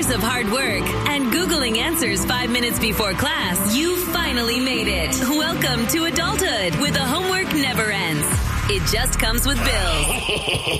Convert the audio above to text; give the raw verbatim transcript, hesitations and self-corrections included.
years of hard work and Googling answers five minutes before class, you finally made it. Welcome to adulthood, with the homework never ends. It just comes with bills.